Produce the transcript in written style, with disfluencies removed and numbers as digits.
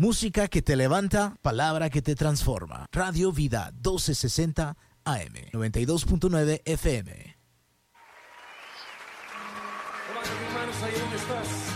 Música que te levanta, palabra que te transforma. Radio Vida 1260 AM, 92.9 FM. Levanta tus manos ahí donde estás.